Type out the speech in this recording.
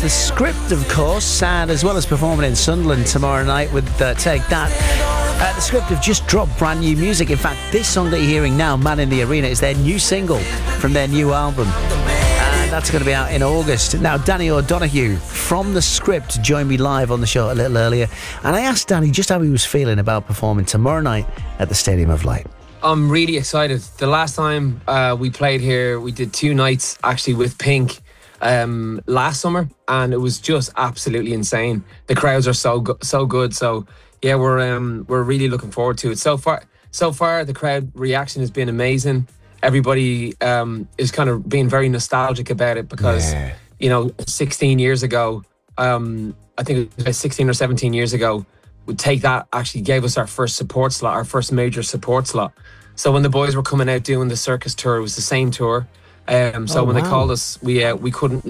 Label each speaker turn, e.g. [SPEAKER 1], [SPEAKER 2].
[SPEAKER 1] The Script, of course, and as well as performing in Sunderland tomorrow night with Take That. The Script have just dropped brand new music. In fact, this song that you're hearing now, Man in the Arena, is their new single from their new album. And that's going to be out in August. Now, Danny O'Donoghue from The Script joined me live on the show a little earlier. And I asked Danny just how he was feeling about performing tomorrow night at the Stadium of Light.
[SPEAKER 2] I'm really excited. The last time we played here, we did 2 nights actually with Pink last summer, and it was just absolutely insane. The crowds are so good. So yeah, we're really looking forward to it. So far, the crowd reaction has been amazing. Everybody is kind of being very nostalgic about it because, 16 years ago, I think it was about 16 or 17 years ago, would Take That actually gave us our first support slot, our first major support slot. So when the boys were coming out doing the circus tour, it was the same tour. So when they called us, we couldn't